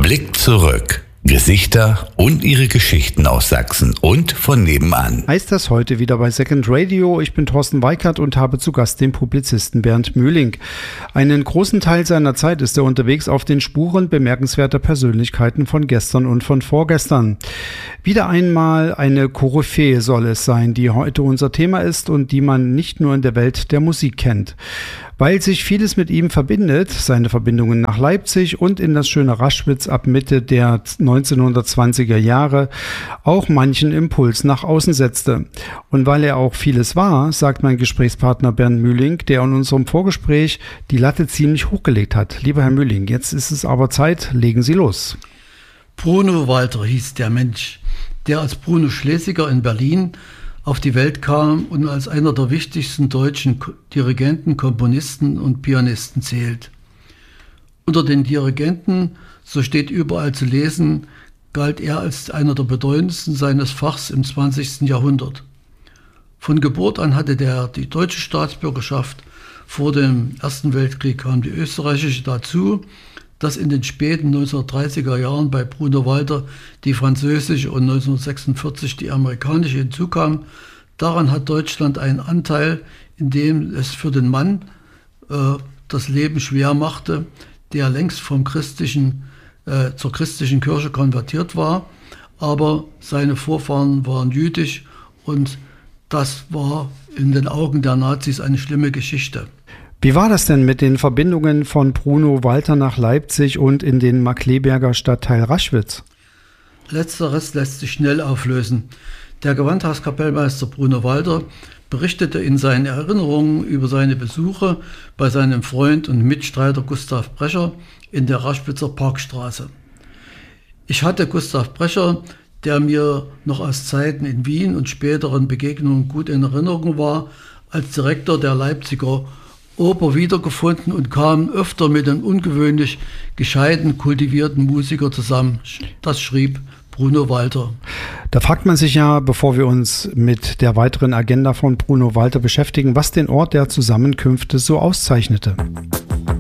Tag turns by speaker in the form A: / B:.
A: Blick zurück. Gesichter und ihre Geschichten aus Sachsen und von nebenan.
B: Heißt das heute wieder bei Second Radio. Ich bin Thorsten Weikert und habe zu Gast den Publizisten Bernd Mühling. Einen großen Teil seiner Zeit ist er unterwegs auf den Spuren bemerkenswerter Persönlichkeiten von gestern und von vorgestern. Wieder einmal eine Koryphäe soll es sein, die heute unser Thema ist und die man nicht nur in der Welt der Musik kennt. Weil sich vieles mit ihm verbindet, seine Verbindungen nach Leipzig und in das schöne Raschwitz ab Mitte der 1920er Jahre auch manchen Impuls nach außen setzte. Und weil er auch vieles war, sagt mein Gesprächspartner Bernd Mühling, der in unserem Vorgespräch die Latte ziemlich hochgelegt hat. Lieber Herr Mühling, jetzt ist es aber Zeit, legen Sie los.
C: Bruno Walter hieß der Mensch, der als Bruno Schlesiger in Berlin auf die Welt kam und als einer der wichtigsten deutschen Dirigenten, Komponisten und Pianisten zählt. Unter den Dirigenten, so steht überall zu lesen, galt er als einer der bedeutendsten seines Fachs im 20. Jahrhundert. Von Geburt an hatte er die deutsche Staatsbürgerschaft. Vor dem Ersten Weltkrieg kam die österreichische dazu, dass in den späten 1930er Jahren bei Bruno Walter die französische und 1946 die amerikanische hinzukam. Daran hat Deutschland einen Anteil, in dem es für den Mann das Leben schwer machte, der längst zur christlichen Kirche konvertiert war, aber seine Vorfahren waren jüdisch und das war in den Augen der Nazis eine schlimme Geschichte.
B: Wie war das denn mit den Verbindungen von Bruno Walter nach Leipzig und in den Markkleeberger Stadtteil Raschwitz?
C: Letzteres lässt sich schnell auflösen. Der Gewandhauskapellmeister Bruno Walter berichtete in seinen Erinnerungen über seine Besuche bei seinem Freund und Mitstreiter Gustav Brecher in der Raschwitzer Parkstraße. Ich hatte Gustav Brecher, der mir noch aus Zeiten in Wien und späteren Begegnungen gut in Erinnerung war, als Direktor der Leipziger Oper wiedergefunden und kam öfter mit einem ungewöhnlich gescheiten, kultivierten Musiker zusammen. Das schrieb Bruno Walter.
B: Da fragt man sich ja, bevor wir uns mit der weiteren Agenda von Bruno Walter beschäftigen, was den Ort der Zusammenkünfte so auszeichnete.